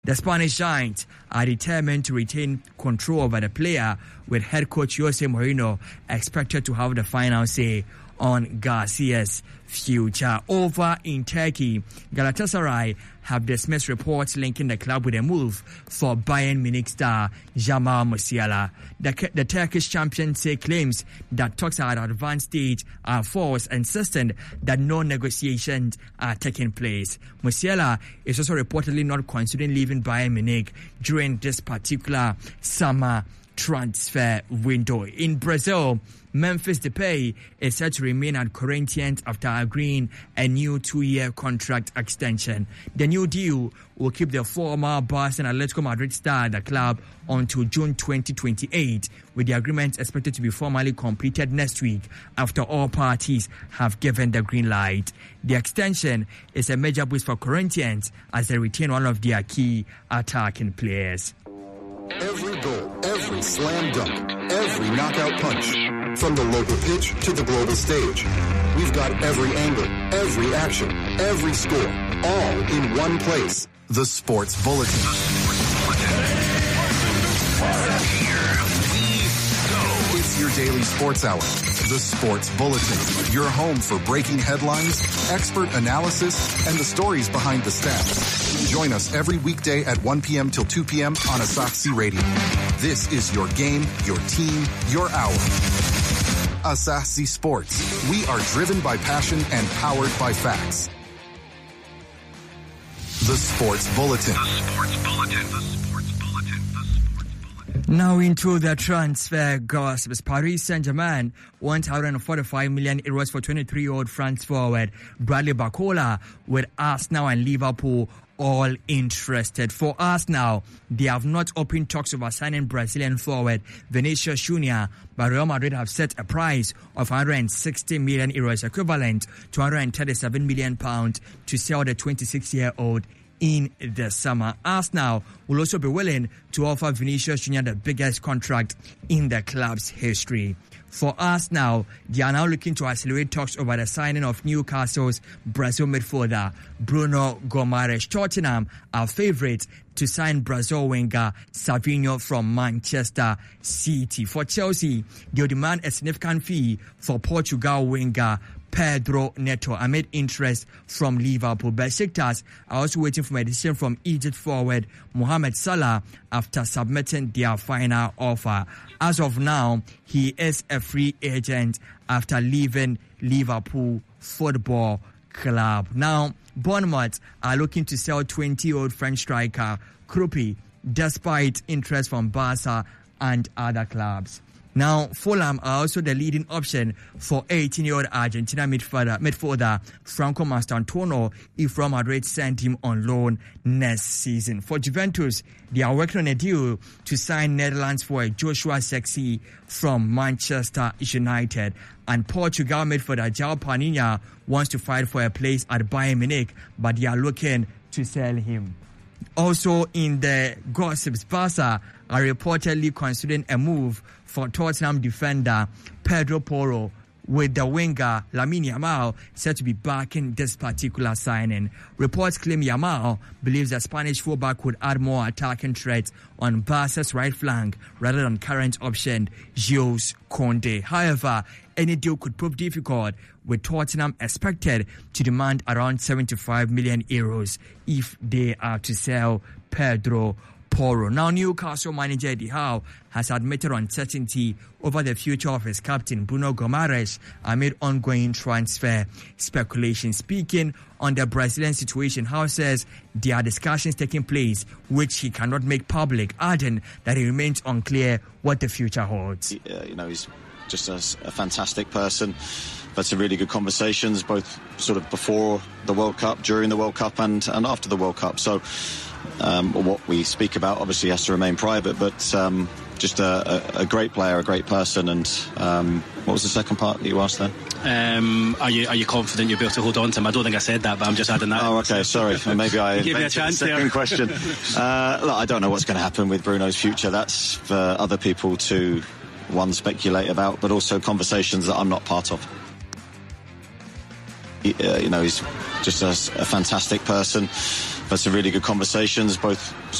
The Spanish Giants are determined to retain control over the player, with head coach Jose Mourinho expected to have the final say on Garcia's future. Over in Turkey, Galatasaray have dismissed reports linking the club with a move for Bayern Munich star Jamal Musiala. The Turkish champion say claims that talks at an advanced stage are false, insisting that no negotiations are taking place. Musiala is also reportedly not considering leaving Bayern Munich during this particular summer transfer window. In Brazil, Memphis Depay is set to remain at Corinthians after agreeing a new 2-year contract extension. The new deal will keep the former Barca and Atletico Madrid star at the club until June 2028, with the agreement expected to be formally completed next week after all parties have given the green light. The extension is a major boost for Corinthians as they retain one of their key attacking players. Every goal, every slam dunk, every knockout punch. From the local pitch to the global stage. We've got every angle, every action, every score, all in one place. The Sports Bulletin. It's your daily sports hour. The Sports Bulletin. Your home for breaking headlines, expert analysis, and the stories behind the stats. Join us every weekday at 1 p.m. till 2 p.m. on Asahi Radio. This is your game, your team, your hour. Asahi Sports. We are driven by passion and powered by facts. The Sports Bulletin. The Sports Bulletin. The Sports Bulletin. The Sports Bulletin. Now into the transfer gossips. Paris Saint-Germain wants 145 million euros for 23-year-old France forward Bradley Barcola, with Arsenal and Liverpool all interested. For Arsenal, they have not opened talks over signing Brazilian forward Vinicius Junior, but Real Madrid have set a price of 160 million euros, equivalent to 137 million pounds, to sell the 26-year-old in the summer. Arsenal will also be willing to offer Vinicius Junior the biggest contract in the club's history. For Arsenal, they are now looking to accelerate talks over the signing of Newcastle's Brazil midfielder Bruno Gomes. Tottenham are favourites to sign Brazil winger Savinho from Manchester City. For Chelsea, they will demand a significant fee for Portugal winger Pedro Neto amid interest from Liverpool. Besiktas are also waiting for a decision from Egypt forward Mohamed Salah after submitting their final offer. As of now, he is a free agent after leaving Liverpool Football Club. Now, Bournemouth are looking to sell 20-year-old French striker Krupi, despite interest from Barca and other clubs. Now, Fulham are also the leading option for 18-year-old Argentina midfielder Franco Mastantuono if Real Madrid send him on loan next season. For Juventus, they are working on a deal to sign Netherlands for Joshua Zirkzee from Manchester United. And Portugal midfielder João Palhinha wants to fight for a place at Bayern Munich, but they are looking to sell him. Also in the gossips, Barca are reportedly considering a move for Tottenham defender Pedro Porro, with the winger Lamine Yamal said to be backing this particular signing. Reports claim Yamal believes that Spanish fullback would add more attacking threats on Barca's right flank rather than current option Jules Koundé. However, any deal could prove difficult, with Tottenham expected to demand around 75 million euros if they are to sell Pedro Porro. Now, Newcastle manager Eddie Howe has admitted uncertainty over the future of his captain Bruno Gomes amid ongoing transfer speculation. Speaking on the Brazilian situation, Howe says there are discussions taking place which he cannot make public, adding that it remains unclear what the future holds. He's just a fantastic person. Had some really good conversations, both sort of before the World Cup, during the World Cup, and after the World Cup. So what we speak about obviously has to remain private, but just a great player, a great person. And what was the second part that you asked then? Are you confident you'll be able to hold on to him? I don't think I said that, but I'm just adding that. Oh, okay, sorry. Maybe I gave me a chance the second question. Look, I don't know what's going to happen with Bruno's future. That's for other people to, one, speculate about, but also conversations that I'm not part of. He's just a fantastic person. But some really good conversations, both